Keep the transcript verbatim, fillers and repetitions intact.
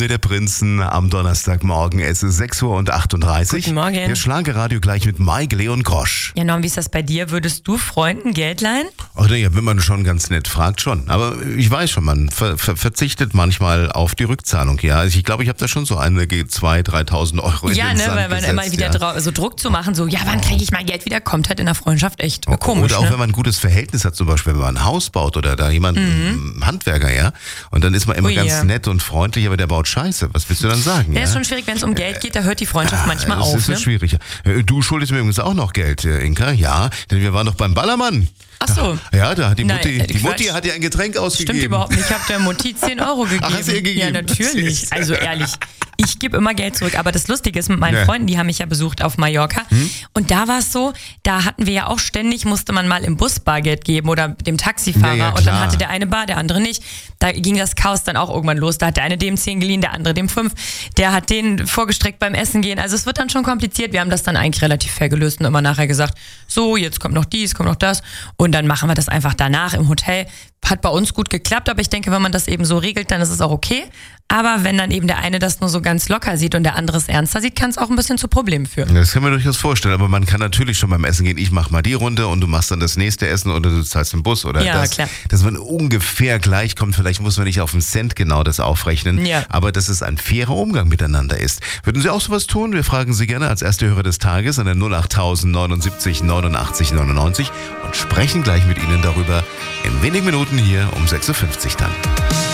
Runde der Prinzen am Donnerstagmorgen. Es ist sechs Uhr achtunddreißig. Guten Morgen. Der Schlagerradio gleich mit Mike Leon Grosch. Ja, Norm, wie ist das bei dir? Würdest du Freunden Geld leihen? Ach ja, wenn man schon ganz nett fragt, schon. Aber ich weiß schon, man ver ver verzichtet manchmal auf die Rückzahlung. Ja, also ich glaube, ich habe da schon so einige zweitausend, dreitausend Euro in Ja, den ne, Sand weil man gesetzt, immer wieder ja. dra- so Druck zu machen, so, ja, wann kriege ich mein Geld wieder, kommt halt in der Freundschaft echt komisch. Oder auch ne? wenn man ein gutes Verhältnis hat, zum Beispiel wenn man ein Haus baut oder da jemand, mhm. ein Handwerker, ja, und dann ist man immer Ui, ganz ja. nett und freundlich, aber der baut Scheiße. Was willst du dann sagen? Der ja? ist schon schwierig, wenn es um Geld geht, da hört die Freundschaft manchmal das auf. ist Ne? so schwierig. Du schuldest mir übrigens auch noch Geld, Inka. Ja, denn wir waren doch beim Ballermann. Ach so. Ja, da hat die Nein, Mutti, äh, die Mutti Quatsch. hat dir ein Getränk ausgegeben. Stimmt überhaupt nicht. Ich habe der Mutti zehn Euro gegeben. Ach, hast du ihr gegeben? Ja, natürlich. Also ehrlich, ich gebe immer Geld zurück. Aber das Lustige ist, mit meinen Ja. Freunden, die haben mich ja besucht auf Mallorca. Hm? Und da war es so, da hatten wir ja auch ständig, musste man mal im Bus Bargeld geben oder dem Taxifahrer. Ja, ja, und dann klar. hatte der eine Bar, der andere nicht. Da ging das Chaos dann auch irgendwann los. Da hat der eine dem zehn geliehen, der andere dem fünf. Der hat den vorgestreckt beim Essen gehen. Also es wird dann schon kompliziert. Wir haben das dann eigentlich relativ fair gelöst und immer nachher gesagt, so, jetzt kommt noch dies, kommt noch das. Und dann machen wir das einfach danach im Hotel. Hat bei uns gut geklappt, aber ich denke, wenn man das eben so regelt, dann ist es auch okay. Aber wenn dann eben der eine das nur so ganz locker sieht und der andere es ernster sieht, kann es auch ein bisschen zu Problemen führen. Das kann man durchaus vorstellen, aber man kann natürlich schon beim Essen gehen, ich mach mal die Runde und du machst dann das nächste Essen oder du zahlst im Bus oder Ja, das, klar. dass man ungefähr gleich kommt. Vielleicht muss man nicht auf den Cent genau das aufrechnen, Ja. aber dass es ein fairer Umgang miteinander ist. Würden Sie auch sowas tun? Wir fragen Sie gerne als erste Hörer des Tages an der null acht tausend neunundsiebzig neunundachtzig neunundneunzig und sprechen gleich mit Ihnen darüber in wenigen Minuten hier um sechs Uhr fünfzig dann.